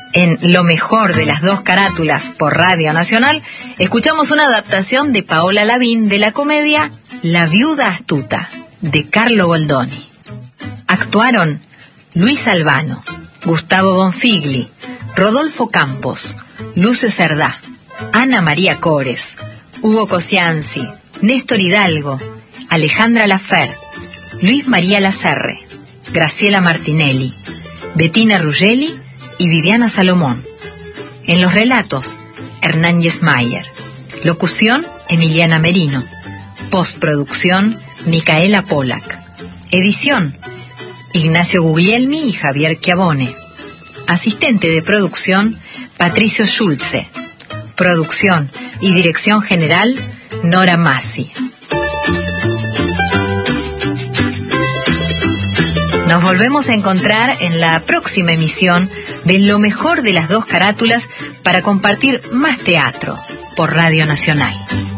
En Lo mejor de las dos carátulas por Radio Nacional, escuchamos una adaptación de Paola Lavín de la comedia La viuda astuta, de Carlo Goldoni. Actuaron Luis Albano, Gustavo Bonfigli, Rodolfo Campos, Lucio Cerdá, Ana María Cores, Hugo Cosianzi, Néstor Hidalgo, Alejandra Lafer, Luis María Lacerre, Graciela Martinelli, Bettina Ruggeli y Viviana Salomón. En los relatos, Hernán Yesmayer. Locución, Emiliana Merino. Postproducción, Micaela Polak. Edición, Ignacio Guglielmi y Javier Chiavone. Asistente de producción, Patricio Schulze. Producción y dirección general, Nora Massi. Nos volvemos a encontrar en la próxima emisión de Lo mejor de las dos carátulas para compartir más teatro por Radio Nacional.